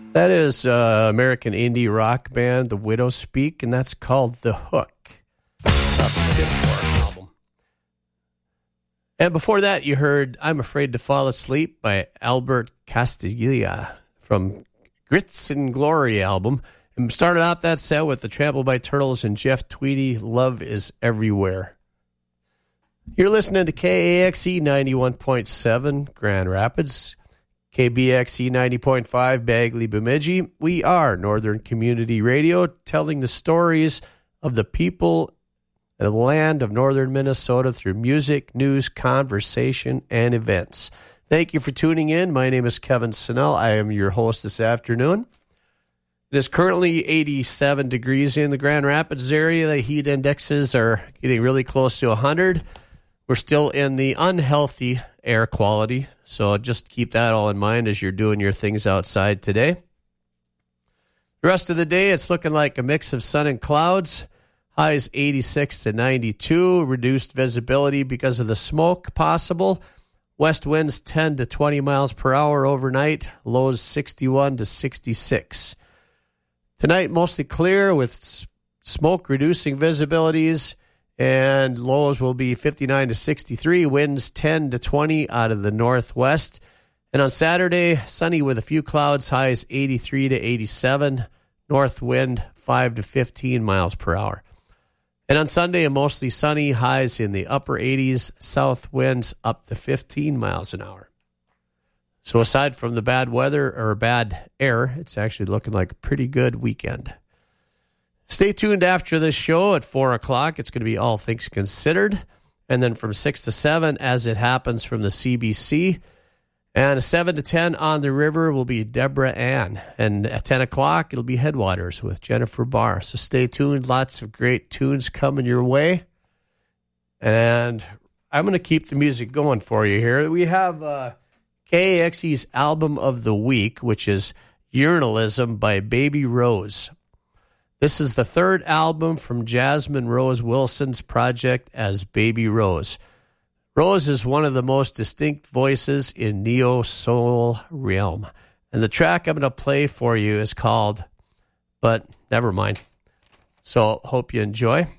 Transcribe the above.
That is American indie rock band The Widows Speak, and that's called The Hook. Off the Pitchfork album. And before that, you heard I'm Afraid to Fall Asleep by Albert Castiglia from Grits and Glory album. And started out that set with the Trampled by Turtles and Jeff Tweedy, Love is Everywhere. You're listening to KAXE 91.7 Grand Rapids, KBXE 90.5 Bagley Bemidji. We are Northern Community Radio, telling the stories of the people and the land of northern Minnesota through music, news, conversation, and events. Thank you for tuning in. My name is Kevin Sinnell. I am your host this afternoon. It is currently 87 degrees in the Grand Rapids area. The heat indexes are getting really close to 100. We're still in the unhealthy air quality, so just keep that all in mind as you're doing your things outside today. The rest of the day, it's looking like a mix of sun and clouds. Highs 86 to 92. Reduced visibility because of the smoke possible. West winds 10 to 20 miles per hour overnight. Lows 61 to 66. Tonight, mostly clear with smoke reducing visibilities, and lows will be 59 to 63. Winds 10 to 20 out of the northwest. And on Saturday, sunny with a few clouds, highs 83 to 87. North wind 5 to 15 miles per hour. And on Sunday, a mostly sunny, highs in the upper 80s, south winds up to 15 miles an hour. So aside from the bad weather or bad air, it's actually looking like a pretty good weekend. Stay tuned after this show at 4 o'clock. It's going to be All Things Considered. And then from 6 to 7, As It Happens from the CBC. And 7 to 10 on the river will be Deborah Ann. And at 10 o'clock, it'll be Headwaters with Jennifer Barr. So stay tuned. Lots of great tunes coming your way. And I'm going to keep the music going for you here. We have KAXE's Album of the Week, which is Urinalism by Baby Rose. This is the third album from Jasmine Rose Wilson's project as Baby Rose. Rose is one of the most distinct voices in neo-soul realm. And the track I'm going to play for you is called But Never Mind. So hope you enjoy.